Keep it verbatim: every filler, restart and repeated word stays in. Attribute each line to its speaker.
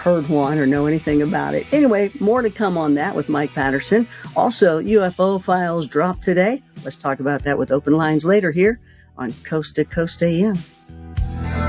Speaker 1: heard one or know anything about it. Anyway, more to come on that with Mike Patterson. Also, U F O files dropped today. Let's talk about that with open lines later here on Coast to Coast A M.